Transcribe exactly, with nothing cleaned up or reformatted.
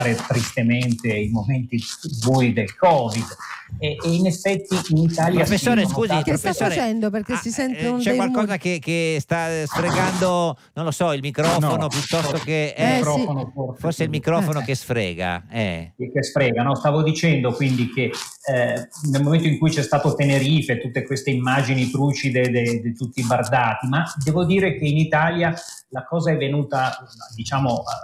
tristemente i momenti bui del Covid e, e in effetti in Italia professore sì, scusi notato... che sta professore, facendo perché ah, si sente eh, un c'è dei qualcosa rumori. che, che sta sfregando, non lo so, il microfono No, piuttosto che il Eh, eh, sì. microfono forse, forse il quindi- microfono Eh. che sfrega eh. che sfrega, no? Stavo dicendo quindi che eh, nel momento in cui c'è stato Tenerife, tutte queste immagini trucide di tutti i bardati, ma devo dire che in Italia la cosa è venuta, diciamo,